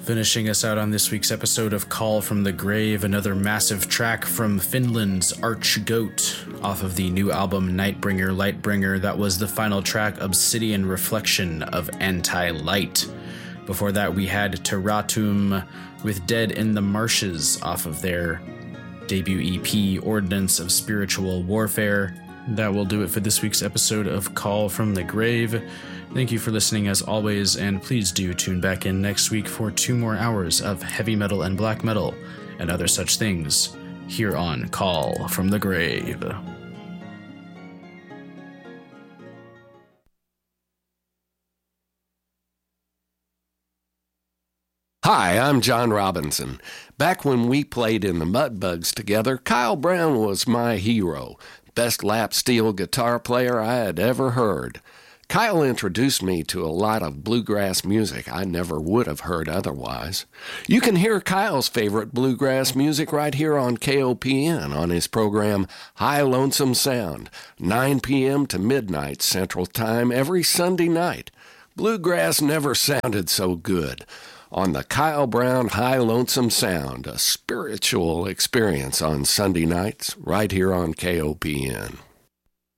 Finishing us out on this week's episode of Call from the Grave, another massive track from Finland's Archgoat off of the new album Nightbringer Lightbringer. That was the final track, Obsidian Reflection of Anti-Light. Before that, we had Terratum with Dead in the Marshes off of their debut EP, Ordinance of Spiritual Warfare. That will do it for this week's episode of Call from the Grave. Thank you for listening as always, and please do tune back in next week for 2 more hours of heavy metal and black metal and other such things here on Call from the Grave. Hi, I'm John Robinson. Back when we played in the Mudbugs together, Kyle Brown was my hero, best lap steel guitar player I had ever heard. Kyle introduced me to a lot of bluegrass music I never would have heard otherwise. You can hear Kyle's favorite bluegrass music right here on KOPN on his program High Lonesome Sound, 9 p.m. to midnight Central Time every Sunday night. Bluegrass never sounded so good. On the Kyle Brown High Lonesome Sound, a spiritual experience on Sunday nights right here on KOPN.